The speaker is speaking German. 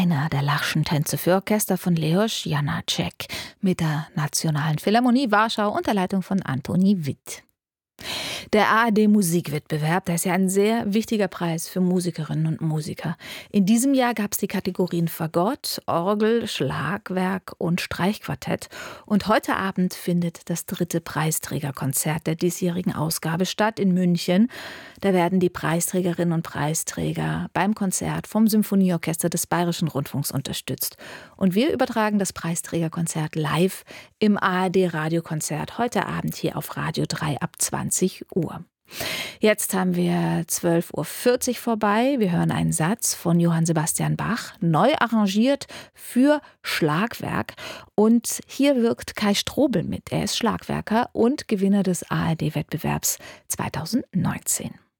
einer der Lachschen Tänze für Orchester von Leos Janáček mit der Nationalen Philharmonie Warschau unter Leitung von Antoni Witt. Der ARD-Musikwettbewerb, das ist ja ein sehr wichtiger Preis für Musikerinnen und Musiker. In diesem Jahr gab es die Kategorien Fagott, Orgel, Schlagwerk und Streichquartett. Und heute Abend findet das 3. Preisträgerkonzert der diesjährigen Ausgabe statt in München. Da werden die Preisträgerinnen und Preisträger beim Konzert vom Symphonieorchester des Bayerischen Rundfunks unterstützt. Und wir übertragen das Preisträgerkonzert live im ARD-Radiokonzert heute Abend hier auf Radio 3 ab 20 Uhr. Jetzt haben wir 12:40 Uhr vorbei. Wir hören einen Satz von Johann Sebastian Bach, neu arrangiert für Schlagwerk. Und hier wirkt Kai Strobel mit. Er ist Schlagwerker und Gewinner des ARD-Wettbewerbs 2019.